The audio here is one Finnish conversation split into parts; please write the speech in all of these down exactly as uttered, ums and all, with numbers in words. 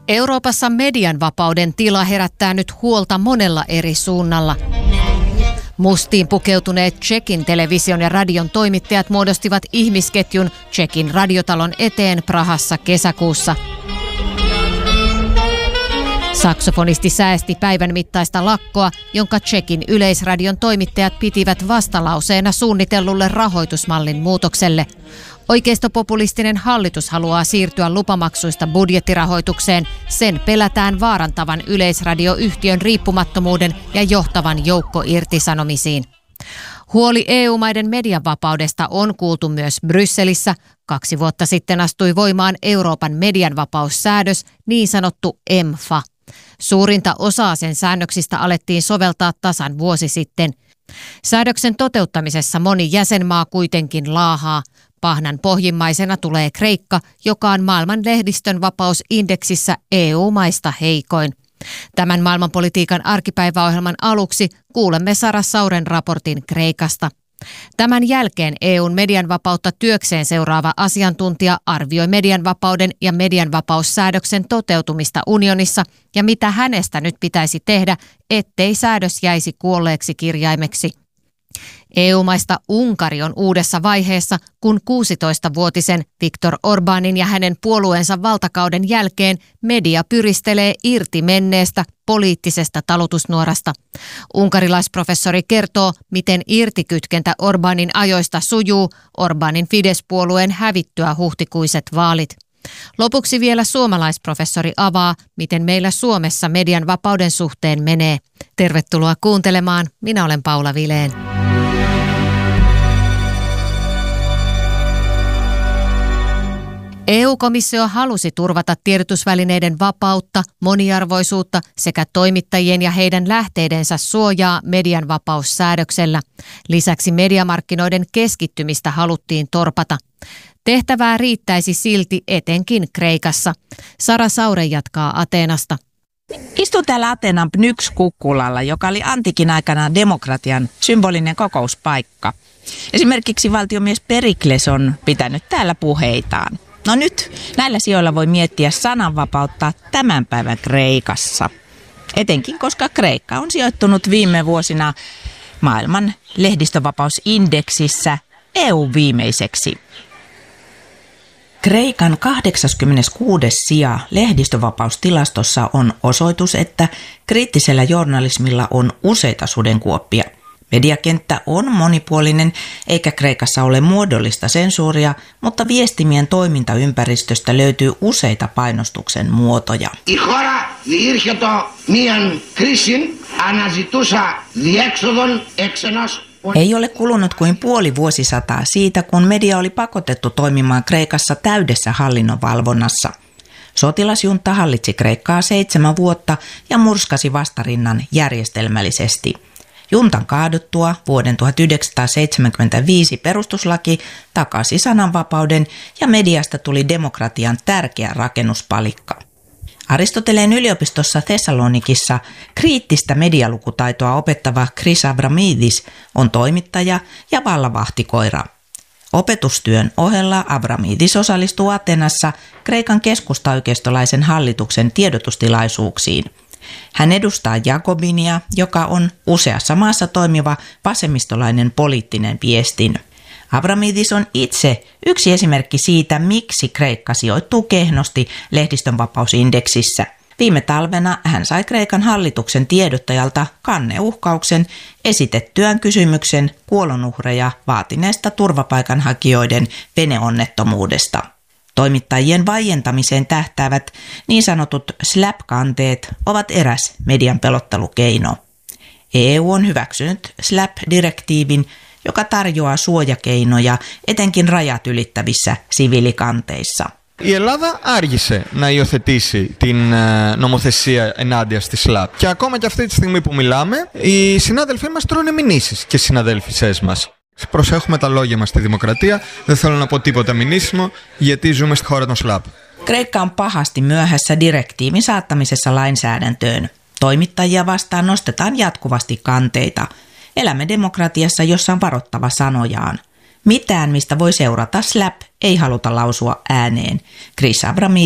Euroopassa median vapauden tila herättää nyt huolta monella eri suunnalla. Mustiin pukeutuneet Tšekin television ja radion toimittajat muodostivat ihmisketjun Tšekin radiotalon eteen Prahassa kesäkuussa. Saksofonisti säesti päivän mittaista lakkoa, jonka Tšekin yleisradion toimittajat pitivät vastalauseena suunnitellulle rahoitusmallin muutokselle. Oikeistopopulistinen hallitus haluaa siirtyä lupamaksuista budjettirahoitukseen. Sen pelätään vaarantavan yleisradioyhtiön riippumattomuuden ja johtavan joukkoirtisanomisiin. Huoli E U-maiden medianvapaudesta on kuultu myös Brysselissä. Kaksi vuotta sitten astui voimaan Euroopan medianvapaussäädös, niin sanottu E M F A. Suurinta osaa sen säännöksistä alettiin soveltaa tasan vuosi sitten. Säädöksen toteuttamisessa moni jäsenmaa kuitenkin laahaa. Pahnan pohjimmaisena tulee Kreikka, joka on maailman lehdistön vapausindeksissä E U-maista heikoin. Tämän maailmanpolitiikan arkipäiväohjelman aluksi kuulemme Sara Sauren raportin Kreikasta. Tämän jälkeen E U:n medianvapautta työkseen seuraava asiantuntija arvioi medianvapauden ja medianvapaussäädöksen toteutumista unionissa ja mitä hänestä nyt pitäisi tehdä, ettei säädös jäisi kuolleeksi kirjaimeksi. E U-maista Unkari on uudessa vaiheessa, kun kuusitoistavuotisen Viktor Orbánin ja hänen puolueensa valtakauden jälkeen media pyristelee irti menneestä poliittisesta talutusnuorasta. Unkarilaisprofessori kertoo, miten irtikytkentä Orbánin ajoista sujuu Orbánin Fidesz-puolueen hävittyä huhtikuiset vaalit. Lopuksi vielä suomalaisprofessori avaa, miten meillä Suomessa median vapauden suhteen menee. Tervetuloa kuuntelemaan. Minä olen Paula Vilén. E U-komissio halusi turvata tiedotusvälineiden vapautta, moniarvoisuutta sekä toimittajien ja heidän lähteidensä suojaa median vapaussäädöksellä. Lisäksi mediamarkkinoiden keskittymistä haluttiin torpata. Tehtävää riittäisi silti etenkin Kreikassa. Sara Saure jatkaa Ateenasta. Istun täällä Ateenan Pnyks-kukkulalla, joka oli antiikin aikana demokratian symbolinen kokouspaikka. Esimerkiksi valtiomies Perikles on pitänyt täällä puheitaan. No nyt näillä sijoilla voi miettiä sananvapautta tämän päivän Kreikassa. Etenkin koska Kreikka on sijoittunut viime vuosina maailman lehdistövapausindeksissä E U viimeiseksi. Kreikan kahdeksaskymmeneskuudes sija lehdistövapaustilastossa on osoitus, että kriittisellä journalismilla on useita sudenkuoppia. Mediakenttä on monipuolinen, eikä Kreikassa ole muodollista sensuuria, mutta viestimien toimintaympäristöstä löytyy useita painostuksen muotoja. Ei ole kulunut kuin puoli vuosisataa siitä, kun media oli pakotettu toimimaan Kreikassa täydessä hallinnon valvonnassa. Sotilasjunta hallitsi Kreikkaa seitsemän vuotta ja murskasi vastarinnan järjestelmällisesti. Juntan kaaduttua vuoden tuhatyhdeksänsataaseitsemänkymmentäviisi perustuslaki takasi sananvapauden ja mediasta tuli demokratian tärkeä rakennuspalikka. Aristoteleen yliopistossa Thessalonikissa kriittistä medialukutaitoa opettava Chris Avramidis on toimittaja ja vallavahtikoira. Opetustyön ohella Avramidis osallistuu Ateenassa Kreikan keskustaoikeistolaisen hallituksen tiedotustilaisuuksiin. Hän edustaa Jakobinia, joka on useassa maassa toimiva vasemmistolainen poliittinen viestin. Avramidis on itse yksi esimerkki siitä, miksi Kreikka sijoittuu kehnosti lehdistönvapausindeksissä. Viime talvena hän sai Kreikan hallituksen tiedottajalta kanneuhkauksen esitettyään kysymyksen kuolonuhreja vaatineesta turvapaikanhakijoiden veneonnettomuudesta. Toimittajien vaientamiseen tähtäävät niin sanotut slap-kanteet ovat eräs median pelottelukeino. E U on hyväksynyt slap-direktiivin, joka tarjoaa suojakeinoja etenkin rajat ylittävissä siviilikanteissa. Η Ελλάδα άργησε να υιοθετήσει την νομοθεσία ενάντια στη ΣΛΑΠ. Και ακόμα και αυτή τη στιγμή που μιλάμε, οι συνάδελφοί μας τρώνε μηνύσεις και συναδέλφισές μας. Προσέχουμε τα λόγια μας στη δημοκρατία. Δεν θέλω να πω τίποτα μηνύσιμο, γιατί ζούμε στη χώρα των ΣΛΑΠ. Kreikka on pahasti myöhässä direktiivin saattamisessa lainsäädäntöön. Toimittajia vastaan nostetaan jatkuvasti kanteita. Elämme demokratiassa, jossa on varottava sanojaan. Mitään, mistä voi seurata slap, ei haluta lausua ääneen. Chris Avramidis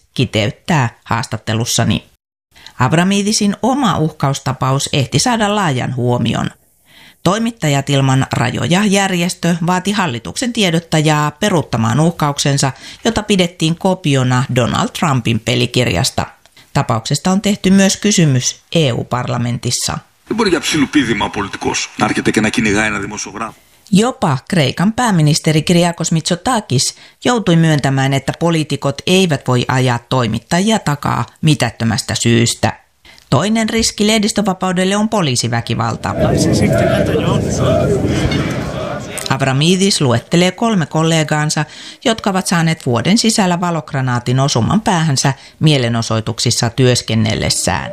kiteyttää haastattelussani. Avramidisin oma uhkaustapaus ehti saada laajan huomion. Toimittajat ilman rajoja järjestö vaati hallituksen tiedottajaa peruuttamaan uhkauksensa, jota pidettiin kopiona Donald Trumpin pelikirjasta. Tapauksesta on tehty myös kysymys E U-parlamentissa. Jopa Kreikan pääministeri Kyriakos Mitsotakis joutui myöntämään, että poliitikot eivät voi ajaa toimittajia takaa mitättömästä syystä. Toinen riski lehdistövapaudelle on poliisiväkivalta. Avramidis luettelee kolme kollegaansa, jotka ovat saaneet vuoden sisällä valogranaatin osuman päähänsä mielenosoituksissa työskennellessään.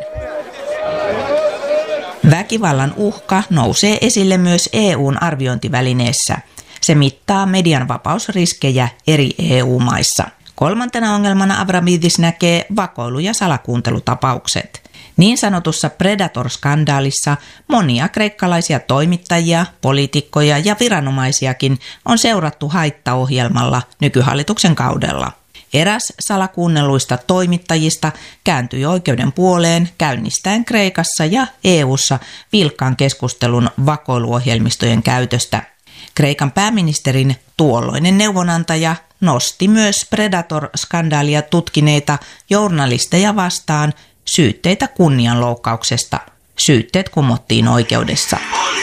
Väkivallan uhka nousee esille myös E U:n arviointivälineessä. Se mittaa median vapausriskejä eri E U-maissa. Kolmantena ongelmana Avramidis näkee vakoilu- ja salakuuntelutapaukset. Niin sanotussa Predator-skandaalissa monia kreikkalaisia toimittajia, poliitikkoja ja viranomaisiakin on seurattu haittaohjelmalla nykyhallituksen kaudella. Eräs salakuunnelluista toimittajista kääntyi oikeuden puoleen käynnistäen Kreikassa ja E U:ssa vilkkaan keskustelun vakoiluohjelmistojen käytöstä. Kreikan pääministerin tuolloinen neuvonantaja nosti myös Predator-skandaalia tutkineita journalisteja vastaan syytteitä kunnianloukkauksesta. Syytteet kumottiin oikeudessa.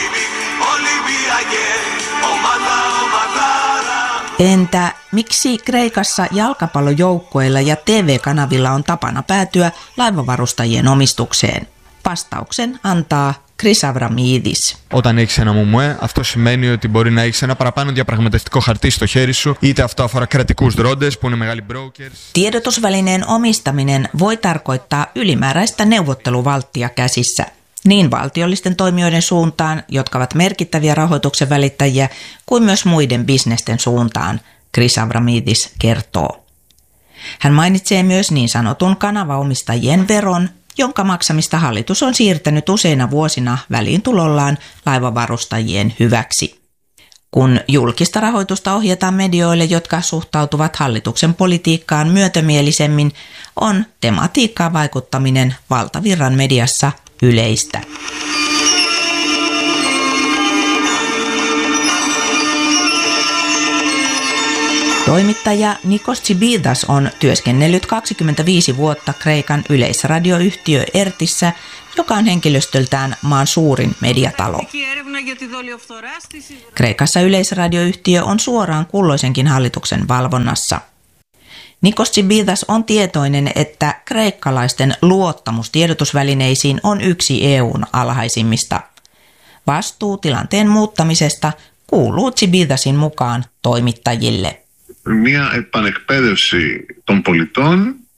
Entä miksi Kreikassa jalkapallojoukkueilla ja T V-kanavilla on tapana päätyä laivavarustajien omistukseen? Vastauksen antaa Chris Avramidis. Όταν έχεις ένα μουμουέ, αυτό σημαίνει ότι μπορεί να έχεις ένα παραπάνω διαπραγματευτικό χαρτί στο χέρι σου, είτε αυτό αφορά κρατικούς δρόντες που είναι μεγάλοι brokers. Tiedotusvälineen omistaminen voi tarkoittaa ylimääräistä neuvotteluvalttia käsissä. Niin valtiollisten toimijoiden suuntaan, jotka ovat merkittäviä rahoituksen välittäjiä, kuin myös muiden bisnesten suuntaan, Chris Avramidis kertoo. Hän mainitsee myös niin sanotun kanavaomistajien veron, jonka maksamista hallitus on siirtänyt useina vuosina väliintulollaan laivavarustajien hyväksi. Kun julkista rahoitusta ohjataan medioille, jotka suhtautuvat hallituksen politiikkaan myötämielisemmin, on tematiikkaan vaikuttaminen valtavirran mediassa yleistä. Toimittaja Nikos Tsibidas on työskennellyt kaksikymmentäviisi vuotta Kreikan yleisradioyhtiö Ertissä, joka on henkilöstöltään maan suurin mediatalo. Kreikassa yleisradioyhtiö on suoraan kulloisenkin hallituksen valvonnassa. Nikos Tsibidas on tietoinen, että kreikkalaisten luottamus tiedotusvälineisiin on yksi E U:n alhaisimmista. Vastuu tilanteen muuttamisesta kuuluu Tsibidasin mukaan toimittajille. Μια επανεκπαίδευση των πολιτών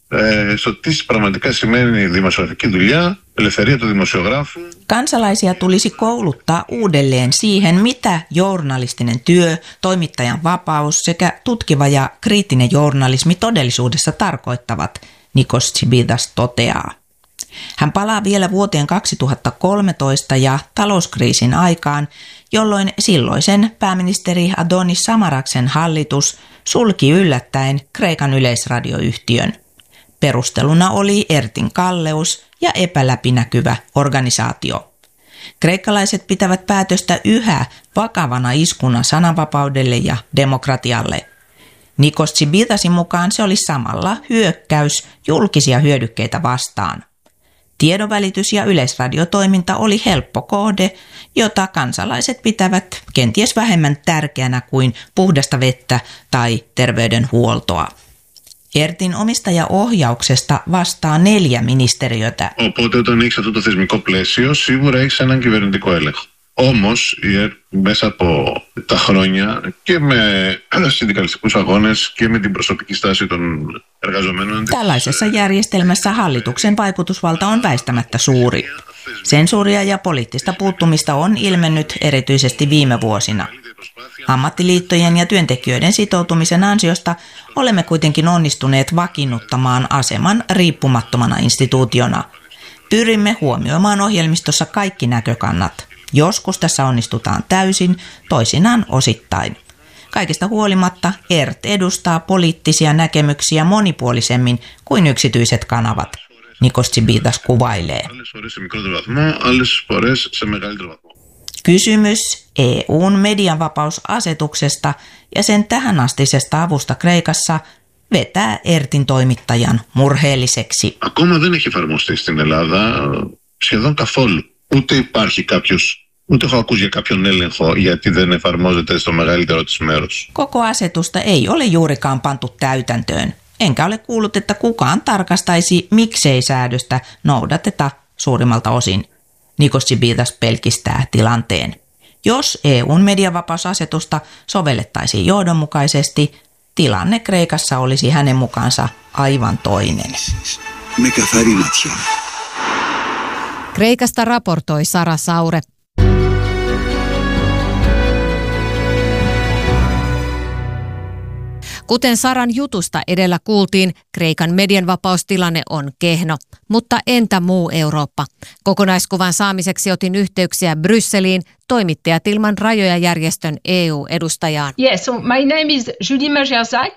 ε, στο τι πραγματικά σημαίνει δημοσιογραφική δουλειά, ελευθερία του δημοσιογράφου. Kansalaisia tulisi kouluttaa uudelleen siihen, mitä journalistinen työ, toimittajan vapaus sekä tutkiva ja kriittinen journalismi todellisuudessa tarkoittavat, Nikos Tsibidas toteaa. Hän palaa vielä vuoteen kaksituhattakolmetoista ja talouskriisin aikaan, jolloin silloisen pääministeri Adonis Samaraksen hallitus sulki yllättäen Kreikan yleisradioyhtiön. Perusteluna oli Ertin kalleus ja epäläpinäkyvä organisaatio. Kreikkalaiset pitävät päätöstä yhä vakavana iskuna sananvapaudelle ja demokratialle. Nikos Tsibidasin mukaan se oli samalla hyökkäys julkisia hyödykkeitä vastaan. Tiedonvälitys ja yleisradiotoiminta oli helppo kohde, jota kansalaiset pitävät kenties vähemmän tärkeänä kuin puhdasta vettä tai terveydenhuoltoa. Ertin omistajaohjauksesta vastaa neljä ministeriötä. Οπότε όταν έχεις αυτό το θεσμικό πλαίσιο, σίγουρα έχεις έναν κυβερνητικό έλεγχο. Όμως, μέσα από τα χρόνια και με συνδικαλιστικούς αγώνες και με την προσωπική στάση των εργαζομένων. Tällaisessa järjestelmässä hallituksen vaikutusvalta on väistämättä suuri. Sensuuria ja poliittista puuttumista on ilmennyt erityisesti viime vuosina. Ammattiliittojen ja työntekijöiden sitoutumisen ansiosta olemme kuitenkin onnistuneet vakiinnuttamaan aseman riippumattomana instituutiona. Pyrimme huomioimaan ohjelmistossa kaikki näkökannat. Joskus tässä onnistutaan täysin, toisinaan osittain. Kaikesta huolimatta E R T edustaa poliittisia näkemyksiä monipuolisemmin kuin yksityiset kanavat, Nikos Tsibidas kuvailee. Kysymys E U:n medianvapausasetuksesta ja sen tähänastisesta avusta Kreikassa vetää E R T:n toimittajan murheelliseksi. Ακόμα δεν έχει εφαρμοστεί στην Ελλάδα σχεδόν καθόλου. Ούτε υπάρχει κάποιος, ούτε έχω ακούσει για κάποιον έλεγχο γιατί δεν εφαρμόζεται στο μεγαλύτερο της μέρος. Koko asetusta ei ole juurikaan pantu täytäntöön. Enkä ole kuullut, että kukaan tarkastaisi, miksei säädöstä noudateta suurimmalta osin. Nikos Tsibidas pelkistää tilanteen. Jos E U:n medianvapausasetusta sovellettaisiin johdonmukaisesti, tilanne Kreikassa olisi hänen mukaansa aivan toinen. Kreikasta raportoi Sara Saure. Kuten Saran jutusta edellä kuultiin, Kreikan medianvapaustilanne on kehno. Mutta entä muu Eurooppa? Kokonaiskuvan saamiseksi otin yhteyksiä Brysseliin toimittajat ilman rajoja järjestön E U-edustajaan. Yes, so my name is Julie Majerzak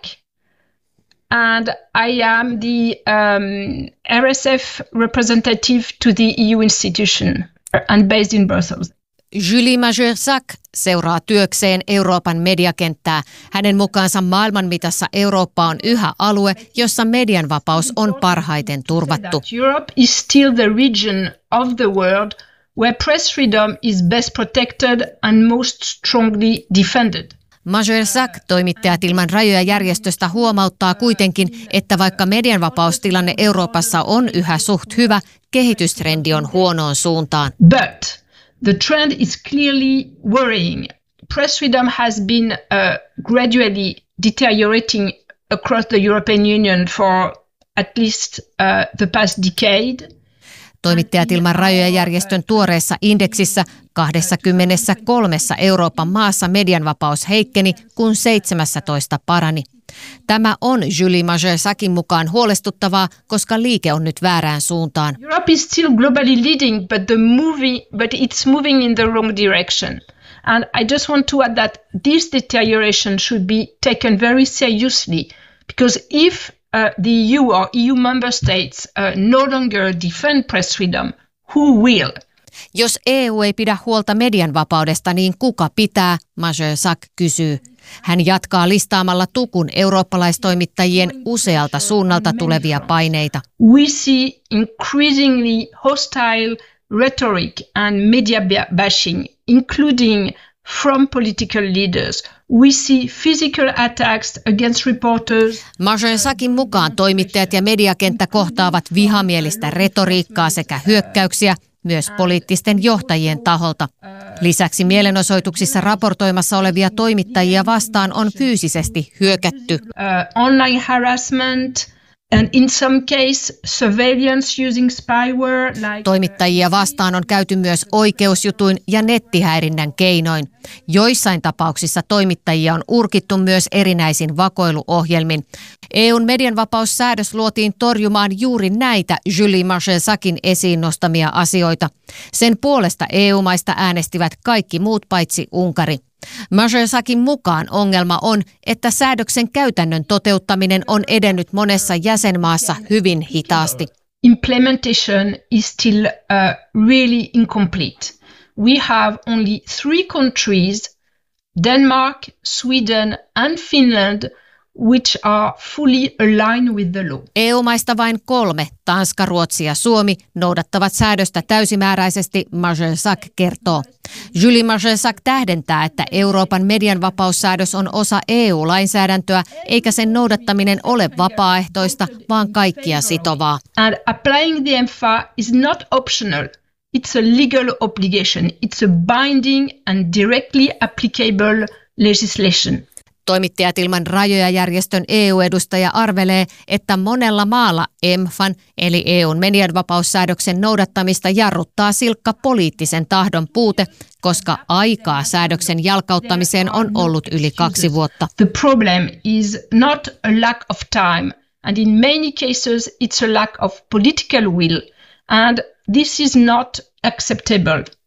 and I am the um, R S F representative to the E U institution and based in Brussels. Julie Majerzak seuraa työkseen Euroopan mediakenttää. Hänen mukaansa maailman mitassa Eurooppa on yhä alue, jossa median vapaus on parhaiten turvattu. Europe is still the region of the world where press freedom is best protected and most strongly defended. Majerzak, toimittajat ilman rajoja järjestöstä, huomauttaa kuitenkin, että vaikka medianvapaustilanne Euroopassa on yhä suht hyvä, kehitystrendi on huonoon suuntaan. But the trend is clearly worrying. Press freedom has been uh, gradually deteriorating across the European Union for at least uh, the past decade. Toimittajat ilman rajoja järjestön tuoreessa indeksissä kaksikymmentäkolme Euroopan maassa medianvapaus heikkeni, kun seitsemäntoista parani. Tämä on Julie Majerzakin mukaan huolestuttavaa, koska liike on nyt väärään suuntaan. Europe is still globally leading, but the movie, but it's moving in the wrong direction. And I just want to add that this deterioration should be taken very seriously, because if uh, the E U or E U member states uh, no longer defend press freedom, who will? Jos E U ei pidä huolta median vapaudesta, niin kuka pitää, Majerzak kysyy. Hän jatkaa listaamalla tukun eurooppalaistoimittajien usealta suunnalta tulevia paineita. We see increasingly hostile rhetoric and media bashing, including from political leaders. We see physical attacks against reporters. Majerzakin mukaan toimittajat ja mediakenttä kohtaavat vihamielistä retoriikkaa sekä hyökkäyksiä myös poliittisten johtajien taholta. Lisäksi mielenosoituksissa raportoimassa olevia toimittajia vastaan on fyysisesti hyökätty. Uh, online harassment and in some case surveillance using spyware. Like Toimittajia vastaan on käyty myös oikeusjutuin ja nettihäirinnän keinoin. Joissain tapauksissa toimittajia on urkittu myös erinäisin vakoiluohjelmin. E U:n medianvapaussäädös luotiin torjumaan juuri näitä Julie Majerzakin esiin nostamia asioita. Sen puolesta E U-maista äänestivät kaikki muut paitsi Unkari. Majerzakin mukaan ongelma on, että säädöksen käytännön toteuttaminen on edennyt monessa jäsenmaassa hyvin hitaasti. Implementation is still uh, really incomplete. We have only three countries, Denmark, Sweden and Finland, which are fully aligned with the law. E U-maista vain kolme, Tanska, Ruotsi ja Suomi, noudattavat säädöstä täysimääräisesti, Majerzak kertoo. Julie Majerzak tähdentää, että Euroopan medianvapaussäädös on osa E U-lainsäädäntöä, eikä sen noudattaminen ole vapaaehtoista, vaan kaikkia sitovaa. And applying the E M F A is not optional. It's a legal obligation. It's a binding and directly applicable legislation. Toimittajat ilman rajoja järjestön E U-edustaja arvelee, että monella maalla E M F A:n eli E U:n medianvapaussäädöksen noudattamista jarruttaa silkka poliittisen tahdon puute, koska aikaa säädöksen jalkauttamiseen on ollut yli kaksi vuotta. The problem is not a lack of time, and in many cases it's a lack of political will, and this is not acceptable.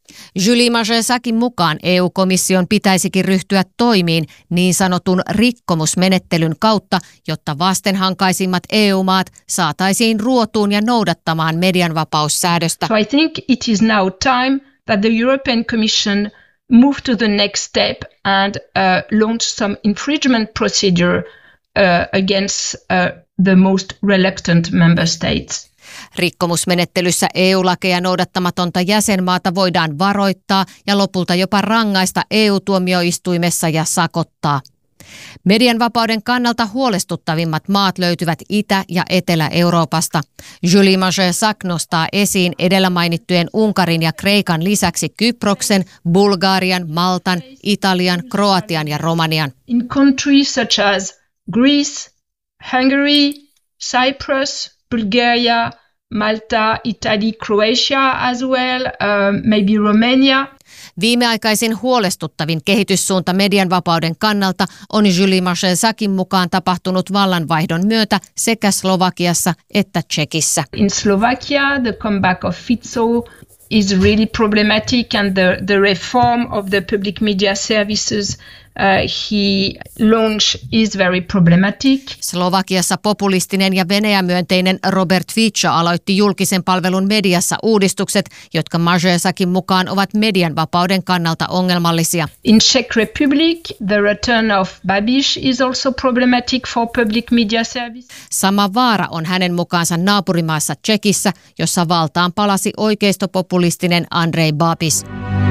Julie Majesakin mukaan E U-komission pitäisikin ryhtyä toimiin niin sanotun rikkomusmenettelyn kautta, jotta vastenhankaisimmat E U-maat saataisiin ruotuun ja noudattamaan medianvapaussäädöstä. So I think it is now time that the European Commission move to the next step and uh, launch some infringement procedure uh, against uh, the most reluctant member states. Rikkomusmenettelyssä E U-lakeja noudattamatonta jäsenmaata voidaan varoittaa ja lopulta jopa rangaista E U-tuomioistuimessa ja sakottaa. Median vapauden kannalta huolestuttavimmat maat löytyvät Itä- ja Etelä-Euroopasta. Julie Majesak nostaa esiin edellä mainittujen Unkarin ja Kreikan lisäksi Kyproksen, Bulgarian, Maltan, Italian, Kroatian ja Romanian. In countries such as Greece, Hungary, Cyprus, Bulgaria, Malta, Italy, Croatia as well, uh, maybe Romania. Viimeaikaisin huolestuttavin kehityssuunta median vapauden kannalta on Julie Majesakin mukaan tapahtunut vallanvaihdon myötä sekä Slovakiassa että Tšekissä. In Slovakia, the comeback of Fico is really problematic, and the, the reform of the public media services uh, he launched is very problematic. Slovakiassa populistinen ja Venäjä-myönteinen Robert Fico aloitti julkisen palvelun mediassa uudistukset, jotka Majesakin mukaan ovat median vapauden kannalta ongelmallisia. In Czech Republic, the return of Babiš is also problematic for public media service. Sama vaara on hänen mukaansa naapurimaassa Tšekissä, jossa valtaan palasi oikeistopopulistinen Andrej Babiš.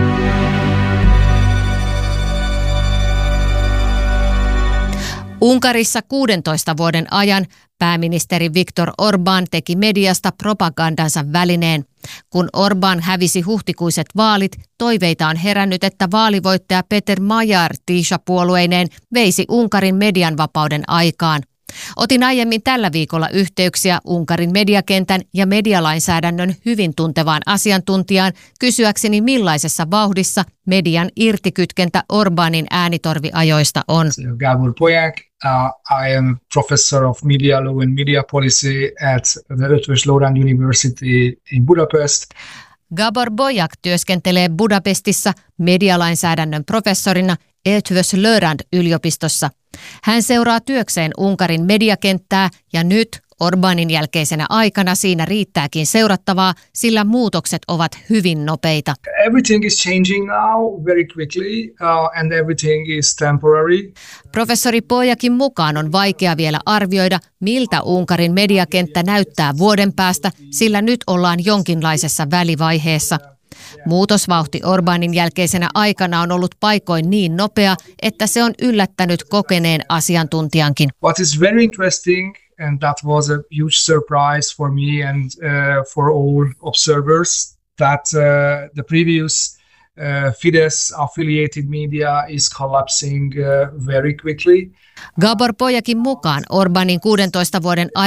Unkarissa kuudentoista vuoden ajan pääministeri Viktor Orbán teki mediasta propagandansa välineen. Kun Orbán hävisi huhtikuiset vaalit, toiveita on herännyt, että vaalivoittaja Peter Magyar Tisza-puolueineen veisi Unkarin median vapauden aikaan. Otin aiemmin tällä viikolla yhteyksiä Unkarin mediakentän ja medialainsäädännön hyvin tuntevaan asiantuntijaan kysyäkseni millaisessa vauhdissa median irtikytkentä Orbánin äänitorviajoista on. Gábor Polyák, uh, I am professor of media law and media policy at the Eötvös Loránd University in Budapest. Gábor Polyák työskentelee Budapestissa medialainsäädännön professorina Eötvös Loránd yliopistossa. Hän seuraa työkseen Unkarin mediakenttää ja nyt Orbánin jälkeisenä aikana siinä riittääkin seurattavaa, sillä muutokset ovat hyvin nopeita. Everything is changing now very quickly uh, and everything is temporary. Professori Pojakin mukaan on vaikea vielä arvioida, miltä Unkarin mediakenttä näyttää vuoden päästä, sillä nyt ollaan jonkinlaisessa välivaiheessa. Muutosvauhti Orbánin jälkeisenä aikana on ollut paikoin niin nopea, että se on yllättänyt kokeneen asiantuntijankin. What is very interesting, and that was a huge surprise for me and uh, for all observers, that uh, the previous uh, Fidesz-affiliated media is collapsing uh, very quickly. Gábor Pojakin mukaan Orbánin kuudentoista vuoden